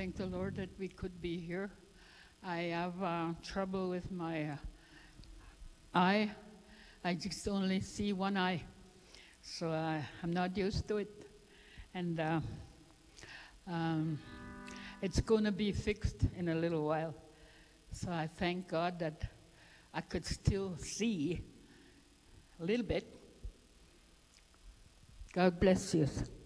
thank the Lord that we could be here. I have trouble with my eye. I just only see one eye, so I'm not used to it. And it's going to be fixed in a little while. So I thank God that I could still see a little bit. God bless you.